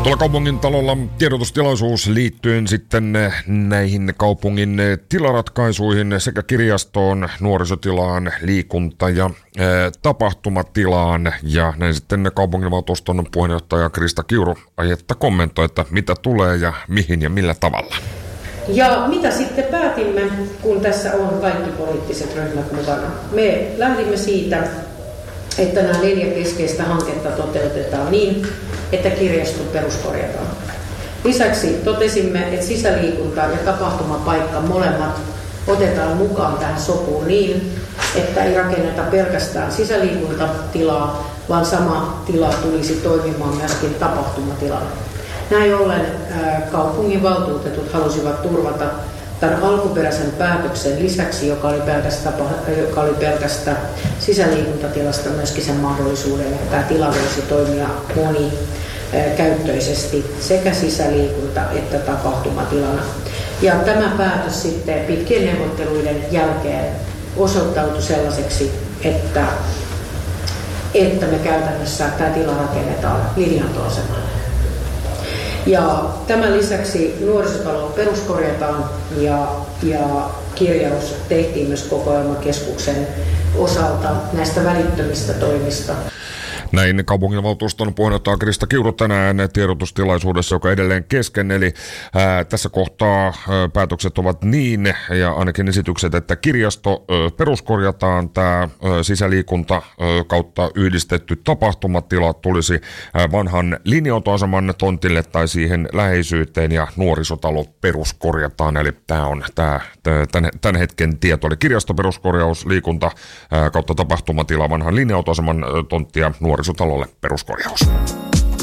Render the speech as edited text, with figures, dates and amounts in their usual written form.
Tuolla kaupungin talolla tiedotustilaisuus liittyen sitten näihin kaupungin tilaratkaisuihin sekä kirjastoon, nuorisotilaan, liikunta- ja tapahtumatilaan. Ja näin sitten kaupunginvaltuuston puheenjohtaja Krista Kiuru aihetta kommentoi, että mitä tulee ja mihin ja millä tavalla. Ja mitä sitten päätimme, kun tässä on kaikki poliittiset ryhmät mukana? Me lähdimme siitä, että nämä 4 keskeistä hanketta toteutetaan niin, että kirjasto peruskorjataan. Lisäksi totesimme, että sisäliikunta ja tapahtumapaikka molemmat otetaan mukaan tähän sopuun niin, että ei rakenneta pelkästään sisäliikuntatilaa, vaan sama tila tulisi toimimaan myöskin tapahtumatilana. Näin ollen kaupunginvaltuutetut halusivat turvata tämän alkuperäisen päätöksen lisäksi, joka oli pelkästään sisäliikuntatilasta, myöskin sen mahdollisuuden, että tämä tila voisi toimia monikäyttöisesti sekä sisäliikunta- että tapahtumatilana. Ja tämä päätös sitten pitkien neuvotteluiden jälkeen osoittautui sellaiseksi, että me käytännössä tämä tila rakennetaan linja-autoasemalle. Ja tämän lisäksi nuorisotalo peruskorjataan ja kirjaus tehtiin myös kokoelmakeskuksen osalta näistä välittömistä toimista. Näin kaupunginvaltuuston puheenjohtaja Krista Kiuru tänään tiedotustilaisuudessa, joka edelleen kesken. Eli tässä kohtaa päätökset ovat niin, ja ainakin esitykset, että kirjasto peruskorjataan, tämä sisäliikunta kautta yhdistetty tapahtumatila tulisi vanhan linja-autoaseman tontille tai siihen läheisyyteen, ja nuorisotalo peruskorjataan. Eli tämä on tämän hetken tieto. Eli kirjasto peruskorjaus, liikunta kautta tapahtumatila vanhan linja-autoaseman tontti ja nuorisotalolle peruskorjaus.